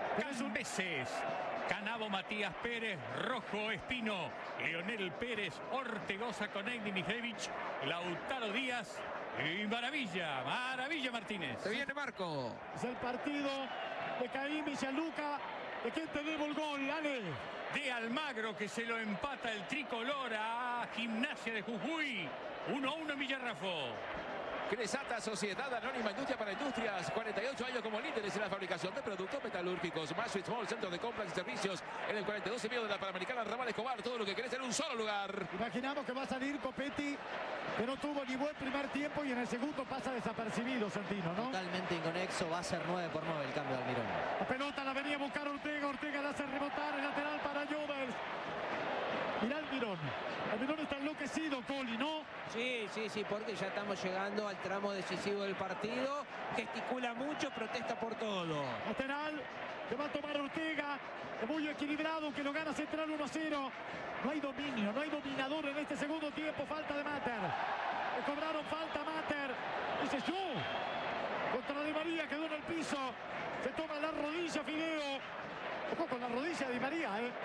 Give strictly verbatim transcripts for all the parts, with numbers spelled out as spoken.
Cambeses, Canavo, Matías Pérez, Rojo, Espino, Leonel Pérez, Ortegoza, Conegni, Mijevich, Lautaro Díaz y Maravilla, Maravilla Martínez. Se viene Marco. Es el partido de Caín y Gianluca. ¿De quién te debo el gol, Ale? De Almagro, que se lo empata el tricolor a Gimnasia de Jujuy. uno a uno en Villarrafo. Cresata, Sociedad Anónima Industria para Industrias, cuarenta y ocho años como líderes en la fabricación de productos metalúrgicos. Más Small, centro de compras y servicios en el cuarenta y dos y medio de la Panamericana, Ramal Escobar. Todo lo que querés en un solo lugar. Imaginamos que va a salir Copetti, que no tuvo ni buen primer tiempo y en el segundo pasa desapercibido, Santino, ¿no? Totalmente inconexo, va a ser nueve por nueve el cambio de Almirón. La pelota la venía a buscar Ortega, Ortega la hace rebotar, el lateral para Jovers. Mirá Almirón. Almirón está enloquecido, Coli, ¿no? Sí, sí, sí, porque ya estamos llegando al tramo decisivo del partido. Gesticula mucho, protesta por todo. Lateral, que va a tomar Ortega. Es muy equilibrado, que lo gana Central uno a cero. No hay dominio, no hay dominador en este segundo tiempo. Falta de Mater. Le cobraron falta a Mater. Dice yo. Contra Di María, quedó en el piso. Se toma la rodilla Fideo. Ojo con la rodilla de Di María, ¿eh?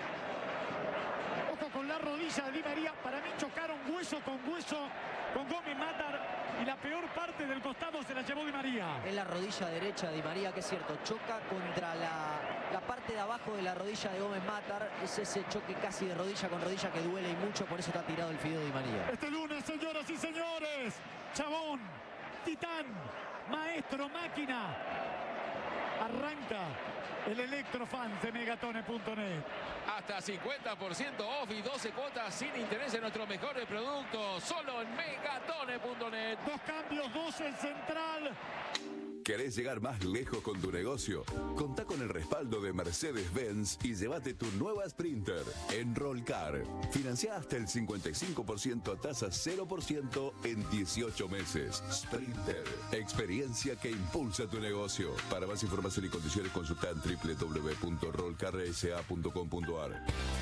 Ojo con la rodilla de Di María. Para mí chocaron hueso con hueso con Gómez Matar. Y la peor parte del costado se la llevó Di María. Es la rodilla derecha de Di María, que es cierto, choca contra la, la parte de abajo de la rodilla de Gómez Matar. Es ese choque casi de rodilla con rodilla que duele y mucho, por eso está tirado el Fideo Di María. Este lunes, señoras y señores, Chabón, Titán, Maestro, Máquina. Arranca el Electrofans de Megatone punto net. Hasta cincuenta por ciento off y doce cuotas sin interés en nuestros mejores productos. Solo en Megatone punto net. Dos cambios, dos en Central. ¿Querés llegar más lejos con tu negocio? Contá con el respaldo de Mercedes-Benz y llévate tu nueva Sprinter en Rollcar. Financia hasta el cincuenta y cinco por ciento a tasa cero por ciento en dieciocho meses. Sprinter, experiencia que impulsa tu negocio. Para más información y condiciones consulta en doble u doble u doble u punto rollcarsa punto com punto ar.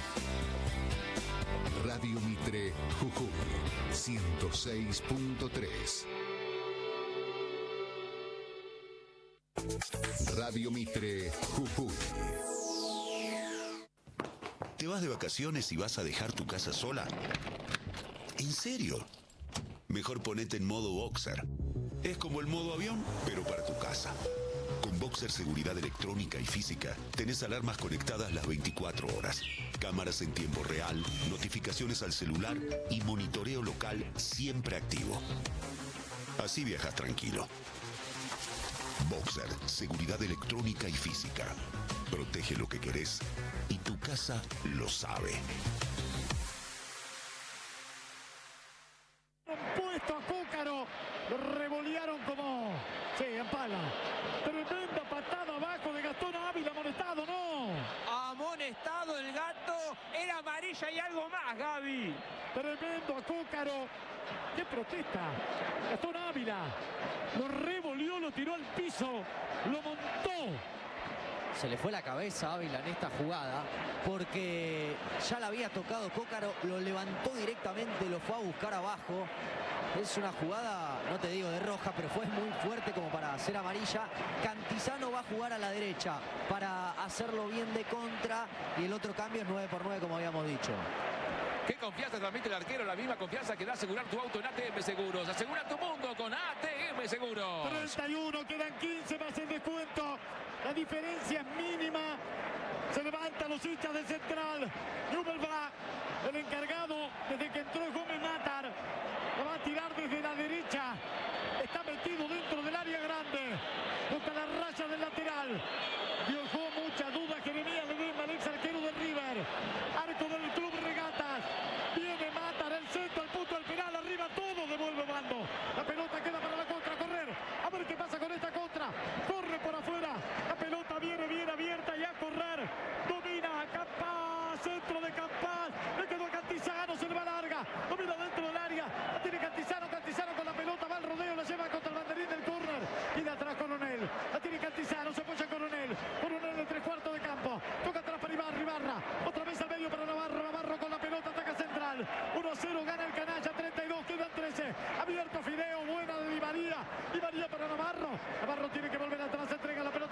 Radio Mitre Jujuy ciento seis punto tres. Radio Mitre Jujuy. ¿Te vas de vacaciones y vas a dejar tu casa sola? ¿En serio? Mejor ponete en modo Boxer. Es como el modo avión, pero para tu casa. Con Boxer Seguridad Electrónica y Física, tenés alarmas conectadas las veinticuatro horas, cámaras en tiempo real, notificaciones al celular y monitoreo local siempre activo. Así viajas tranquilo. Boxer, seguridad electrónica y física. Protege lo que querés y tu casa lo sabe. Puesto a Cócaro, lo revolearon como... Sí, en pala. Tremenda patada abajo de Gastón Ávila, amonestado, ¿no? Amonestado el gato, era amarilla y algo más, Gaby. Tremendo a Cócaro. ¡Qué protesta! Gastón Ávila lo revolvió, lo tiró al piso, lo montó. Se le fue la cabeza a Ávila en esta jugada porque ya la había tocado Cócaro, lo levantó directamente, lo fue a buscar abajo. Es una jugada, no te digo de roja, pero fue muy fuerte como para hacer amarilla. Cantizano va a jugar a la derecha para hacerlo bien de contra y el otro cambio es nueve por nueve, como habíamos dicho. Qué confianza transmite el arquero, la misma confianza que da asegurar tu auto en A T M Seguros. Asegura tu mundo con A T M Seguros. treinta y uno, quedan quince más el descuento. La diferencia es mínima. Se levantan los hinchas de Central. Nubel va, el encargado desde que entró Gómez Matar. Lo va a tirar desde la derecha.